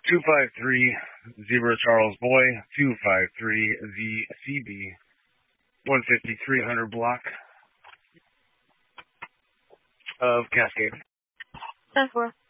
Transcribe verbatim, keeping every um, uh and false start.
two five three Zebra Charles Boy, two five three Z C B, one fifty-three hundred block of Cascade. ten four.